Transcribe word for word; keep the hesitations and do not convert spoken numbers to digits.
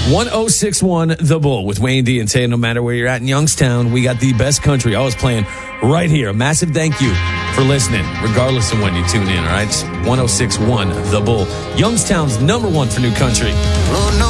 one oh six one The Bull with Wayne D and Tay. No matter where you're at in Youngstown, we got the best country always playing right here. A massive thank you for listening, regardless of when you tune in, all right? It's one oh six one The Bull, Youngstown's number one for new country. Oh, no.